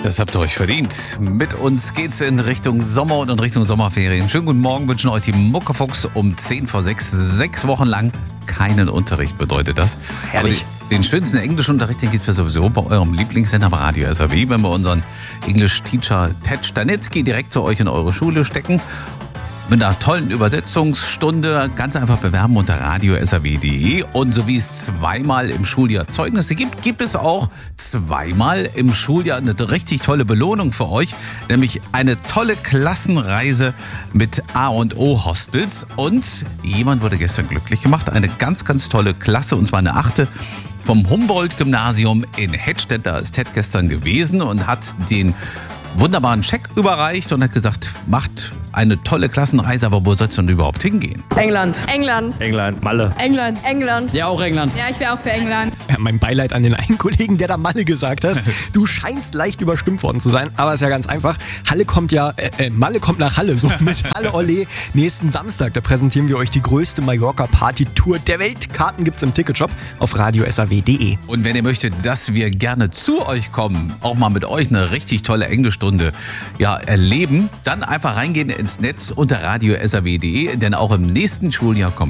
Das habt ihr euch verdient. Mit uns geht's in Richtung Sommer und in Richtung Sommerferien. Schönen guten Morgen, wünschen euch die Muckefuchs um 10 vor 6. 6 Wochen lang keinen Unterricht bedeutet das. Herrlich. Aber den schönsten Englischunterricht, den gibt's ja sowieso bei eurem Lieblingssender bei Radio SAW, wenn wir unseren English-Teacher Ted Stanitzky direkt zu euch in eure Schule stecken. Mit einer tollen Übersetzungsstunde ganz einfach bewerben unter radiosaw.de. Und so wie es zweimal im Schuljahr Zeugnisse gibt, gibt es auch zweimal im Schuljahr eine richtig tolle Belohnung für euch. Nämlich eine tolle Klassenreise mit A&O Hostels. Und jemand wurde gestern glücklich gemacht. Eine ganz, ganz tolle Klasse, und zwar eine 8. vom Humboldt-Gymnasium in Hettstedt. Da ist Ted gestern gewesen und hat den wunderbaren Scheck überreicht und hat gesagt, macht eine tolle Klassenreise, aber wo sollst du denn überhaupt hingehen? England. England, Malle. England. Ja, auch England. Ja, ich wäre auch für England. Ja, mein Beileid an den einen Kollegen, der da Malle gesagt hat. Du scheinst leicht überstimmt worden zu sein, aber ist ja ganz einfach. Malle kommt nach Halle, so mit Halle Olé. Nächsten Samstag, da präsentieren wir euch die größte Mallorca-Party-Tour der Welt. Karten gibt's im Ticketshop auf radiosaw.de. Und wenn ihr möchtet, dass wir gerne zu euch kommen, auch mal mit euch eine richtig tolle Englischstunde erleben, dann einfach reingehen ins Netz unter radiosaw.de, denn auch im nächsten Schuljahr kommt